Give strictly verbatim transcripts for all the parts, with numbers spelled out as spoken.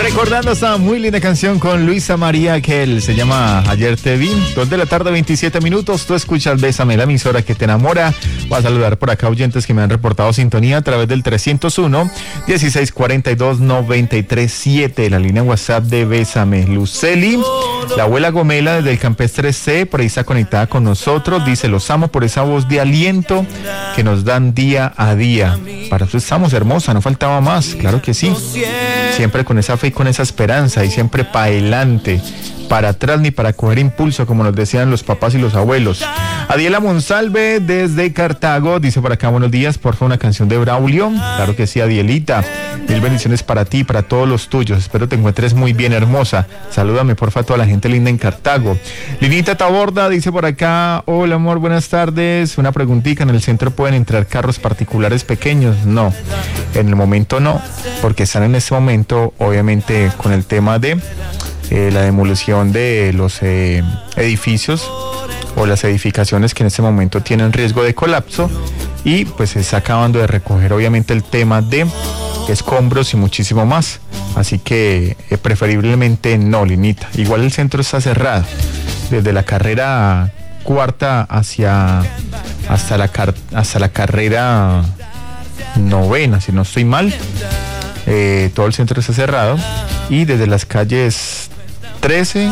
Recordando esta muy linda canción con Luisa María, que él se llama Ayer te vi. Dos de la tarde, veintisiete minutos. Tú escuchas Bésame, la emisora que te enamora. Voy a saludar por acá oyentes que me han reportado sintonía a través del trescientos uno, dieciséis cuarenta y dos, noventa y tres siete, la línea WhatsApp de Bésame. Luceli, la abuela Gomela desde el Campestre C, por ahí está conectada con nosotros. Dice, los amo por esa voz de aliento que nos dan día a día. Para eso estamos, hermosa, no faltaba más, claro que sí. Siempre con esa fe y con esa esperanza, y siempre para adelante, para atrás ni para coger impulso, como nos decían los papás y los abuelos. Adiela Monsalve desde Cartago dice por acá, buenos días, por favor una canción de Braulio. Claro que sí, Adielita, mil bendiciones para ti y para todos los tuyos, espero te encuentres muy bien, hermosa. Salúdame porfa a toda la gente linda en Cartago. Linita Taborda dice por acá, hola amor, buenas tardes, una preguntita, ¿en el centro pueden entrar carros particulares pequeños? No, en el momento no, porque están en este momento obviamente con el tema de Eh, la demolición de los eh, edificios o las edificaciones que en este momento tienen riesgo de colapso, y pues se está acabando de recoger obviamente el tema de escombros y muchísimo más, así que eh, preferiblemente no, Linita. Igual el centro está cerrado desde la carrera cuarta hacia hasta la car hasta la carrera novena, si no estoy mal. Eh, todo el centro está cerrado, y desde las calles trece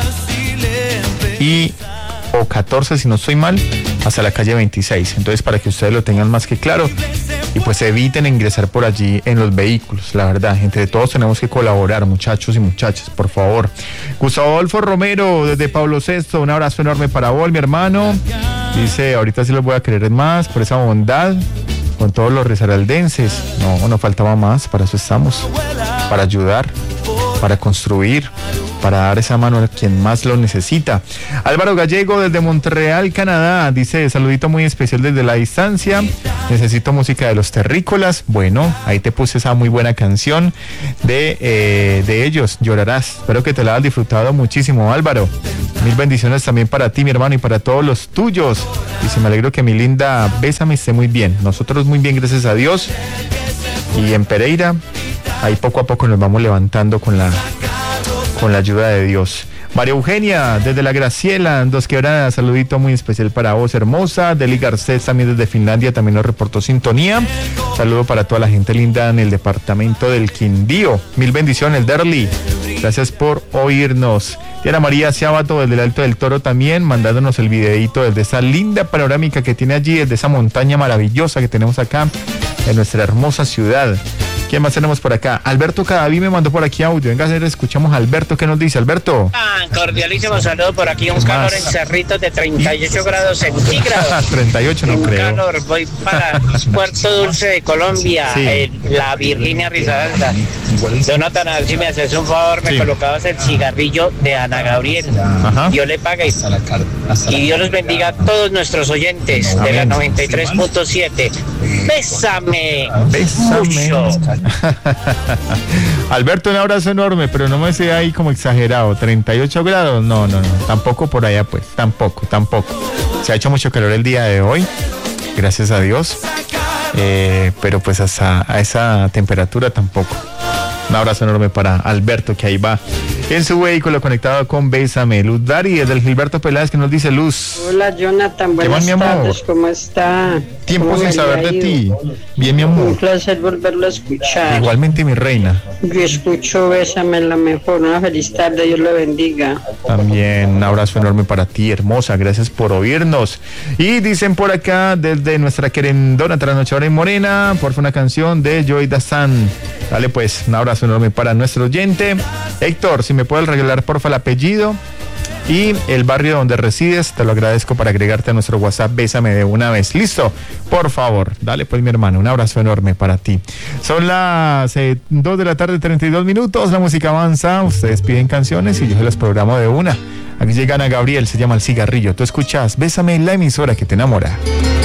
y o catorce, si no estoy mal, hasta la calle veintiséis. Entonces, para que ustedes lo tengan más que claro y pues eviten ingresar por allí en los vehículos. La verdad, entre todos tenemos que colaborar, muchachos y muchachas, por favor. Gustavo Adolfo Romero desde Pablo sexto, un abrazo enorme para vos, mi hermano. Dice, ahorita sí los voy a querer más por esa bondad con todos los risaraldenses. No, no faltaba más, para eso estamos, para ayudar, para construir, para dar esa mano a quien más lo necesita. Álvaro Gallego desde Montreal, Canadá, dice, saludito muy especial desde la distancia, necesito música de Los Terrícolas. Bueno, ahí te puse esa muy buena canción de, eh, de ellos, Llorarás. Espero que te la hayas disfrutado muchísimo, Álvaro. Mil bendiciones también para ti, mi hermano, y para todos los tuyos. Y si me alegro que mi linda Bésame esté muy bien. Nosotros muy bien, gracias a Dios. Y en Pereira, ahí poco a poco nos vamos levantando con la con la ayuda de Dios. María Eugenia desde la Graciela, en Dos Quebradas, saludito muy especial para vos, hermosa. Deli Garcés también desde Finlandia, también nos reportó sintonía. Saludo para toda la gente linda en el departamento del Quindío. Mil bendiciones, Derly, gracias por oírnos. Diana María Ciabato desde el Alto del Toro también, mandándonos el videíto desde esa linda panorámica que tiene allí, desde esa montaña maravillosa que tenemos acá en nuestra hermosa ciudad. ¿Quién más tenemos por acá? Alberto Cadaví me mandó por aquí audio. Venga, escuchamos a Alberto. ¿Qué nos dice, Alberto? Ah, cordialísimo saludo por aquí. Un calor en Cerritos de treinta y ocho grados centígrados. treinta y ocho no un creo. Un calor. Voy para Puerto Dulce de Colombia, sí. eh, la Virginia Risaralda. Jonathan, a ver si me haces un favor, me sí. colocabas el cigarrillo de Ana Gabriel. Ajá. Dios le pague. Y Dios los bendiga a todos nuestros oyentes. Amén. De la noventa y tres punto siete. Bésame. Bésame. Mucho. Alberto, un abrazo enorme, pero no me sea ahí como exagerado. treinta y ocho grados, no, no, no, tampoco por allá, pues, tampoco, tampoco. Se ha hecho mucho calor el día de hoy, gracias a Dios, eh, pero pues hasta a esa temperatura tampoco. Un abrazo enorme para Alberto, que ahí va en su vehículo conectado con Bésame. Luz Dari, desde el Gilberto Peláez, que nos dice Luz. Hola, Jonathan, buenas tardes, ¿cómo está? Tiempo sin saber de ti. Bien, mi amor. Un placer volverlo a escuchar. Igualmente, mi reina. Yo escucho Bésame, la mejor. Una feliz tarde, Dios le bendiga. También un abrazo enorme para ti, hermosa, gracias por oírnos. Y dicen por acá, desde nuestra querendona trasnochadora y morena, por favor una canción de Joy Dastan. Dale pues, un abrazo enorme para nuestro oyente. Héctor, si me puedes regalar porfa el apellido y el barrio donde resides, te lo agradezco para agregarte a nuestro WhatsApp. Bésame de una vez. ¿Listo? Por favor. Dale pues, mi hermano, un abrazo enorme para ti. Son las eh, dos de la tarde, treinta y dos minutos. La música avanza. Ustedes piden canciones y yo se las programo de una. Aquí llega Ana Gabriel, se llama El Cigarrillo. Tú escuchas Bésame, la emisora que te enamora.